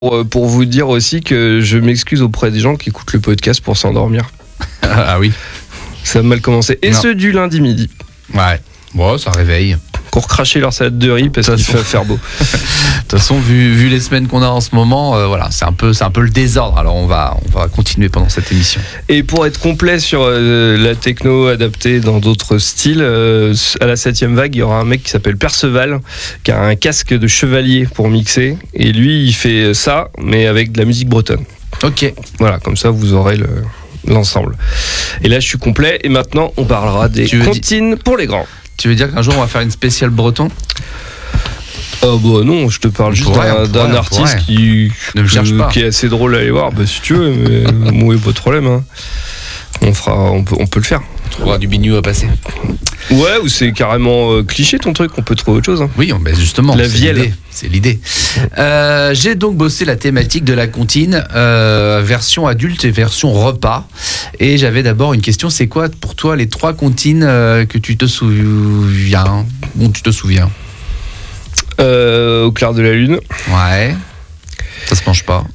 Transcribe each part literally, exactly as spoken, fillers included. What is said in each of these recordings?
Pour, pour vous dire aussi que je m'excuse auprès des gens qui écoutent le podcast pour s'endormir. Ah oui. Ça a mal commencé. Et non. Ce du lundi midi. Ouais. Bon, ça réveille. Pour cracher leur salade de riz parce qu'il fait faire beau. De toute façon, vu, vu les semaines qu'on a en ce moment, euh, voilà, c'est un peu, c'est un peu le désordre. Alors on va, on va continuer pendant cette émission. Et pour être complet sur euh, la techno adaptée dans d'autres styles, euh, à la septième vague, il y aura un mec qui s'appelle Perceval, qui a un casque de chevalier pour mixer. Et lui, il fait ça, mais avec de la musique bretonne. Ok. Voilà, comme ça, vous aurez le, l'ensemble. Et là, je suis complet. Et maintenant, on parlera des comptines di- pour les grands. Tu veux dire qu'un jour on va faire une spéciale breton ? Oh bah non, je te parle juste pourrait, d'un, d'un artiste qui, ne me cherche pas. qui est assez drôle à aller voir. Bah si tu veux, mais moi pas de problème. Hein. On fera, on peut, on peut le faire. On trouvera du bignou à passer. Ouais, ou c'est carrément euh, cliché ton truc. On peut trouver autre chose. Hein. Oui, ben justement. La c'est vielle. L'idée. C'est l'idée. Euh, j'ai donc bossé la thématique de la comptine, euh, version adulte et version repas. Et j'avais d'abord une question. C'est quoi pour toi les trois comptines euh, que tu te souviens, dont tu te souviens? Euh, au clair de la lune. Ouais. Ça se mange pas.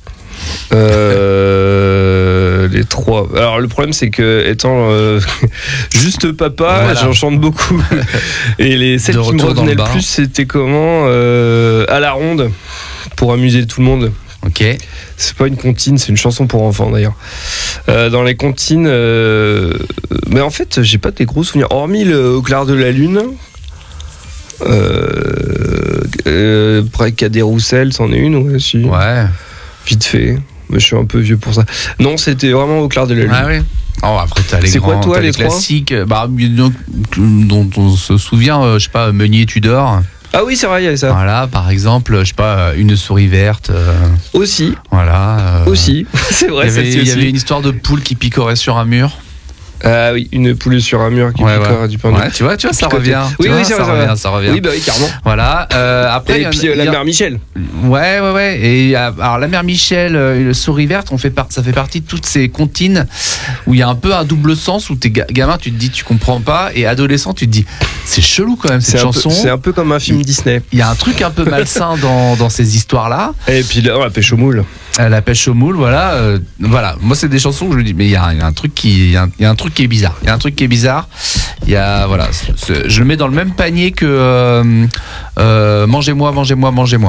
Euh, les trois. Alors le problème c'est que étant euh, juste papa, voilà. J'en chante beaucoup. Et les celles de qui me revenaient le, le plus, c'était comment euh, à la ronde pour amuser tout le monde. Ok. C'est pas une comptine, c'est une chanson pour enfants d'ailleurs. Euh, dans les comptines, euh, mais en fait j'ai pas des gros souvenirs. Hormis le Au clair de la lune. Euh, euh, après Cadet Roussel, c'en est une, ouais, si. Ouais. Vite fait, mais je suis un peu vieux pour ça. Non, c'était vraiment Au clair de la lune. Ah oui. Oh, après t'as les c'est grands, quoi, toi, t'as les les trois classiques, bah, donc, dont on se souvient, euh, je sais pas, Meunier Tudor. Ah oui, c'est vrai, il y avait ça. Voilà, par exemple, je sais pas, Une souris verte. Euh, aussi. Voilà. Euh, aussi, c'est vrai. Il y avait, il y avait une histoire de poule qui picorait sur un mur. Ah oui, une poule sur un mur qui ouais, picore ouais. du pain. Ouais, tu vois, tu vois, ça revient. Oui, vois, oui, ça, ça revient, revient, ça revient. Oui, bah oui, carrément. Voilà. Euh, après, et puis a, la a... mère Michel. Ouais, ouais, ouais. Et alors la mère Michel, euh, le souris verte, on fait par... ça fait partie de toutes ces comptines où il y a un peu un double sens où t'es ga- gamin, tu te dis tu comprends pas, et adolescent, tu te dis c'est chelou quand même cette c'est chanson. Peu, c'est un peu comme un film Disney. Il y a un truc un peu malsain dans dans ces histoires là. Et puis là, la pêche au moule. La pêche au moule, voilà, euh, voilà. Moi, c'est des chansons où je me dis, mais il y a, y a un truc qui, il y, y a un truc qui est bizarre. Il y a un truc qui est bizarre. Il y a, voilà, c'est, je le mets dans le même panier que euh, euh, Mangez-moi, mangez-moi, mangez-moi.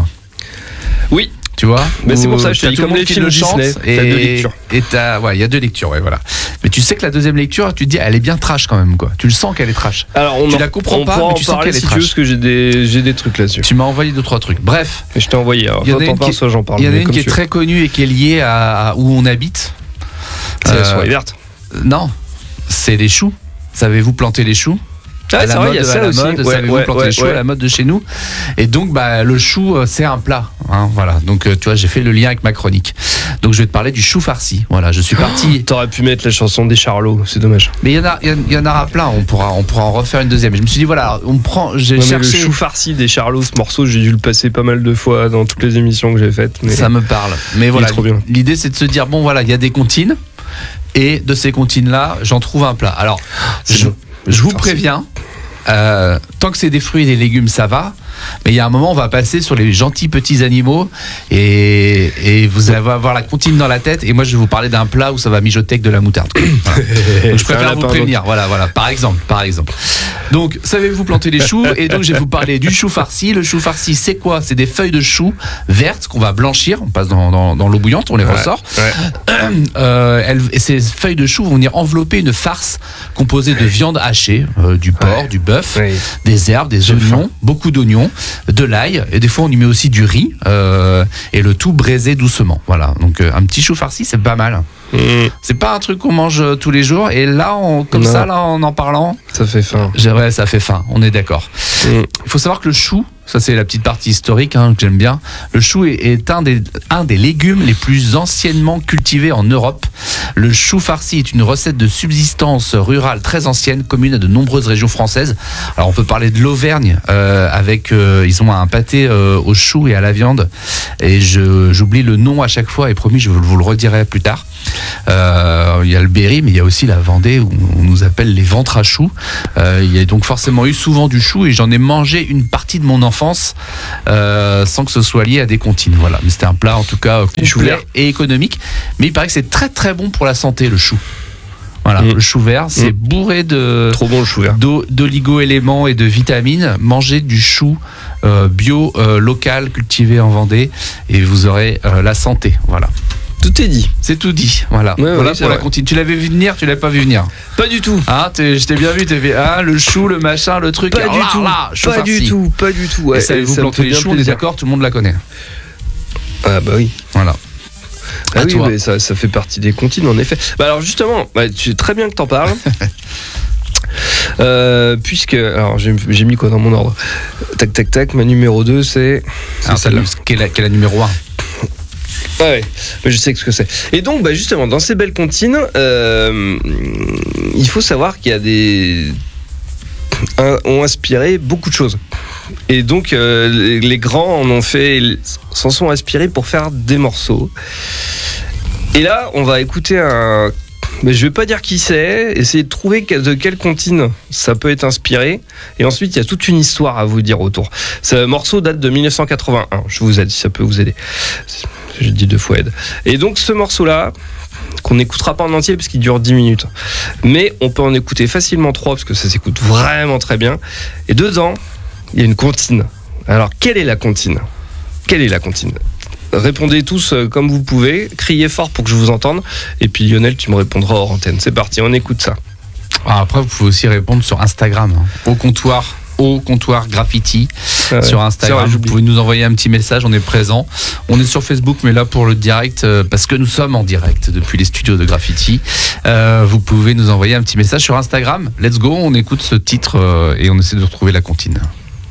Oui. Tu vois. Mais c'est pour ça que je te dis comme les films Disney. Et, t'as deux lectures. Et t'as, ouais, il y a deux lectures, ouais, voilà. Mais tu sais que la deuxième lecture, tu te dis, elle est bien trash quand même, quoi. Tu le sens qu'elle est trash. Alors on tu en, la comprends on pas, mais tu sens qu'elle si est trash. Tu veux, parce que j'ai des, j'ai des trucs là-dessus. Tu m'as envoyé deux trois trucs. Bref. Et je t'ai envoyé. Alors, il y en a une qui, soit j'en parle. Il y en a une qui est très connue et qui est liée à, à où on habite. C'est euh, la souris verte. Non, c'est les choux. Savez-vous planter les choux? Ah, à la c'est mode, vrai, il y a ça la aussi. Mode, ouais, savez-vous ouais, planter ouais, les choux ouais. à la mode de chez nous. Et donc, bah, le chou, c'est un plat. Hein, voilà. Donc, tu vois, j'ai fait le lien avec ma chronique. Donc, je vais te parler du chou farci. Voilà, je suis parti. Oh, t'aurais pu mettre la chanson des Charlots, c'est dommage. Mais il y en a, il y en aura plein. On pourra, on pourra en refaire une deuxième. Et je me suis dit, voilà, on prend. J'ai non, cherché le chou farci des Charlots, ce morceau, j'ai dû le passer pas mal de fois dans toutes les émissions que j'ai faites. Mais ça me parle. Mais voilà, trop bien. L'idée, c'est de se dire, bon, voilà, il y a des comptines. Et de ces comptines-là, j'en trouve un plat. Alors, je, je vous préviens. Euh, tant que c'est des fruits et des légumes, ça va. Mais il y a un moment, on va passer sur les gentils petits animaux et, et vous allez avoir la comptine dans la tête. Et moi, je vais vous parler d'un plat où ça va mijoter avec de la moutarde. Voilà. Donc, je préfère vous prévenir. Donc. Voilà, voilà. Par exemple, par exemple. Donc, savez-vous planter les choux? Et donc, je vais vous parler du chou farci. Le chou farci, c'est quoi? C'est des feuilles de chou vertes qu'on va blanchir. On passe dans, dans, dans l'eau bouillante, on les ouais, ressort. Ouais. Euh, elles, et ces feuilles de chou vont venir envelopper une farce composée de viande hachée, euh, du porc, ouais. du bœuf, ouais. des herbes, des oignons, beaucoup d'oignons, de l'ail, et des fois on y met aussi du riz, euh, et le tout braisé doucement. Voilà, donc euh, un petit chou farci, c'est pas mal. Mmh. C'est pas un truc qu'on mange tous les jours, et là, on, comme non. ça, là, en en parlant, ça fait faim. Ouais, ça fait faim. On est d'accord. Mmh. Il faut savoir que le chou, ça c'est la petite partie historique hein, que j'aime bien. Le chou est, est un des un des légumes les plus anciennement cultivés en Europe. Le chou farci est une recette de subsistance rurale très ancienne, commune à de nombreuses régions françaises. Alors on peut parler de l'Auvergne, euh, avec euh, ils ont un pâté euh, au chou et à la viande. Et je, j'oublie le nom à chaque fois, et promis, je vous le redirai plus tard. Euh, il y a le Berry, mais il y a aussi la Vendée où on nous appelle les ventres à choux. Euh, il y a donc forcément eu souvent du chou, et j'en ai mangé une partie de mon enfance euh, sans que ce soit lié à des comptines. Voilà, mais c'était un plat en tout cas complet et économique. Mais il paraît que c'est très très bon pour la santé, le chou. Voilà, mmh. Le chou vert, c'est mmh. bourré de trop bon le chou vert, d'o- d'oligo-éléments et de vitamines. Mangez du chou euh, bio, euh, local, cultivé en Vendée, et vous aurez euh, la santé. Voilà. Tout est dit. C'est tout dit. Voilà. Ouais, voilà oui, pour la comptine. Tu l'avais vu venir, tu l'avais pas vu venir? Pas du tout. Ah, t'es, je t'ai bien vu, t'es fait, ah, le chou, le machin, le truc. Pas alors du là, tout. Là, chou pas farci. du tout. Pas du tout. Ouais, et savez-vous ça planter les choux, on est d'accord, tout le monde la connaît. Ah bah oui. Voilà. Ah à oui, toi. mais ça, ça fait partie des comptines en effet. Bah alors justement, bah, tu sais très bien que t'en parles. euh, puisque, alors j'ai, j'ai mis quoi dans mon ordre? Tac tac tac, ma numéro deux c'est... c'est alors, celle-là. Quelle est la numéro un? Ah ouais, mais je sais ce que c'est. Et donc, bah justement, dans ces belles comptines, euh, il faut savoir qu'il y a des... Un, ont inspiré beaucoup de choses. Et donc, euh, les, les grands en ont fait... s'en sont inspirés pour faire des morceaux. Et là, on va écouter un... Mais je vais pas dire qui c'est, essayer de trouver de quelle comptine ça peut être inspiré. Et ensuite, il y a toute une histoire à vous dire autour. Ce morceau date de dix-neuf cent quatre-vingt-un. Je vous aide si ça peut vous aider. Je dis deux fois aide. Et donc, ce morceau-là, qu'on n'écoutera pas en entier parce qu'il dure dix minutes. Mais on peut en écouter facilement trois parce que ça s'écoute vraiment très bien. Et dedans, il y a une comptine. Alors, quelle est la comptine ? Quelle est la comptine ? Répondez tous comme vous pouvez, criez fort pour que je vous entende, et puis Lionel, tu me répondras hors antenne. C'est parti, on écoute ça. Ah, après, vous pouvez aussi répondre sur Instagram, hein, au comptoir, au comptoir graffiti, ah ouais, sur Instagram. Vrai, vous pouvez nous envoyer un petit message, on est présent. On est sur Facebook, mais là pour le direct, euh, parce que nous sommes en direct depuis les studios de Graffiti. Euh, vous pouvez nous envoyer un petit message sur Instagram. Let's go, on écoute ce titre euh, et on essaie de retrouver la comptine.